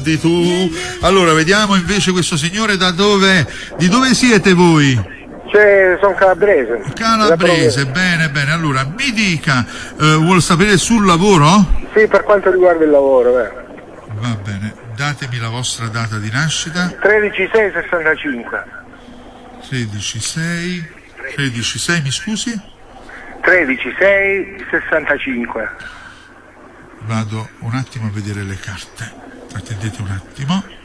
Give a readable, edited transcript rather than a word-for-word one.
ricordi tu? Allora, vediamo invece questo signore di dove siete voi? Sono calabrese. Calabrese, bene, bene. Allora, mi dica, vuol sapere sul lavoro? Sì, per quanto riguarda il lavoro, Va bene, datemi la vostra data di nascita. 13/6/65. 13/6, mi scusi? 13/6/65. Vado un attimo a vedere le carte. Attendete un attimo.